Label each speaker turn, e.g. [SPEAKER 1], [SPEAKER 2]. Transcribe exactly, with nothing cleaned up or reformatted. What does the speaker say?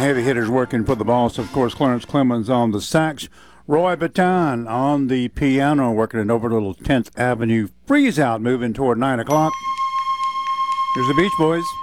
[SPEAKER 1] heavy hitters working for the boss. Of course, Clarence Clemens on the sax. Roy Baton on the piano, working it over a little tenth Avenue freeze out, moving toward nine o'clock. Here's the Beach Boys.